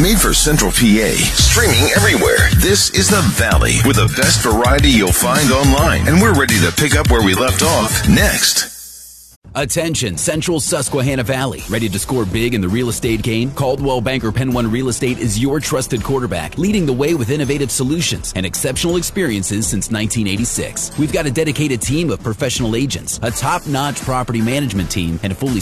Made for Central PA. Streaming everywhere. This is The Valley with the best variety you'll find online. And we're ready to pick up where we left off next. Attention, Central Susquehanna Valley. Ready to score big in the real estate game? Coldwell Banker Penn One Real Estate is your trusted quarterback, leading the way with innovative solutions and exceptional experiences since 1986. We've got a dedicated team of professional agents, a top-notch property management team, and a fully